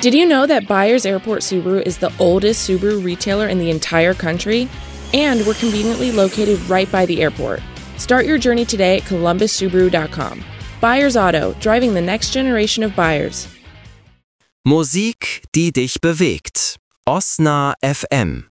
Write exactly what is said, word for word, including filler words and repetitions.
Did you know that Byers Airport Subaru is the oldest Subaru retailer in the entire country? And we're conveniently located right by the airport. Start your journey today at columbus subaru dot com. Byers Auto, driving the next generation of buyers. Musik, die dich bewegt. Osna F M